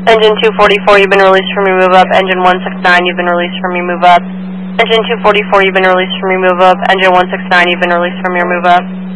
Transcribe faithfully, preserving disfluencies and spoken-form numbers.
Engine two forty-four, you've been released from your move up. Engine one sixty-nine, you've been released from your move up. Engine two forty-four, you've been released from your move up. Engine one sixty-nine, you've been released from your move up.